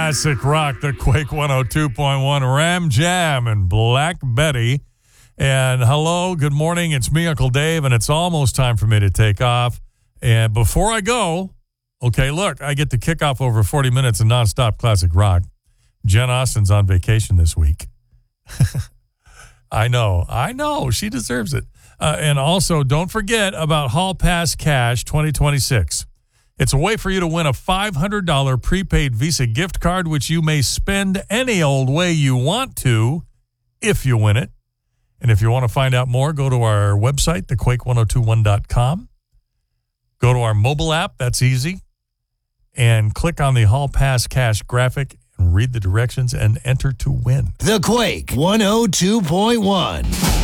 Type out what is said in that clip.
Classic Rock, the Quake 102.1 Ram Jam and Black Betty. And hello, good morning. It's me, Uncle Dave, and it's almost time for me to take off. And before I go, okay, look, I get to kick off over 40 minutes of nonstop classic rock. Jen Austen's on vacation this week. I know. She deserves it. And also, don't forget about Hall Pass Cash 2026. It's a way for you to win a $500 prepaid Visa gift card, which you may spend any old way you want to if you win it. And if you want to find out more, go to our website, thequake1021.com. Go to our mobile app. That's easy. And click on the Hall Pass Cash graphic and read the directions and enter to win. The Quake 102.1.